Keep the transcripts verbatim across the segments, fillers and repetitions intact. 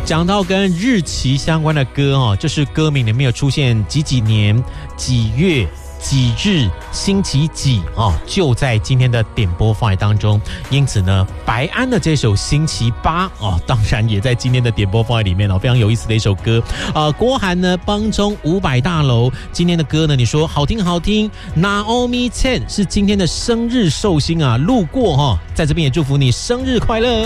讲到跟日期相关的歌哦，就是歌名里面有出现几几年、几月、几日、星期几哦，就在今天的点播范围当中。因此呢，白安的这首《星期八》哦，当然也在今天的点播范围里面哦，非常有意思的一首歌。呃，郭涵呢，帮中五百大楼今天的歌呢，你说好听好听。Naomi Chen 是今天的生日寿星啊，路过哈、哦，在这边也祝福你生日快乐。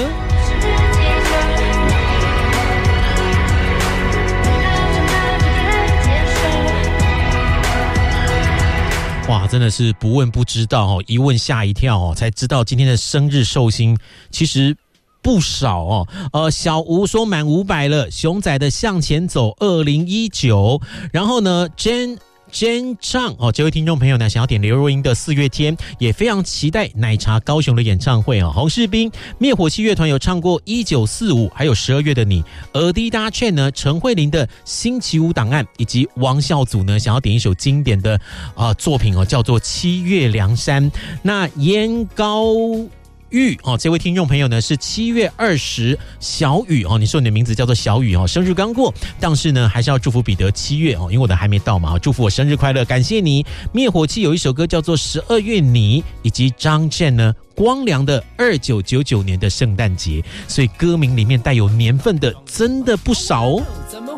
哇，真的是不问不知道哦，一问吓一跳哦，才知道今天的生日寿星其实不少哦。呃，小吴说满五百了，熊仔的向前走二零一九，然后呢 ，Jen。Jane Chang 哦，这位听众朋友呢，想要点刘若英的《四月天》，也非常期待奶茶高雄的演唱会哦。洪世斌灭火器乐团有唱过一九四五，还有十二月的你。而 Dida Chen 呢，陈慧琳的《星期五档案》，以及王孝祖呢，想要点一首经典的啊、呃、作品哦，叫做《七月凉山》。那烟高玉哦，这位听众朋友呢是七月二十小雨哦，你说你的名字叫做小雨哦，生日刚过，但是呢还是要祝福彼得七月哦，因为我的还没到嘛，祝福我生日快乐，感谢你。灭火器有一首歌叫做《十二月你》，以及张震呢光良的二九九九年的圣诞节，所以歌名里面带有年份的真的不少哦。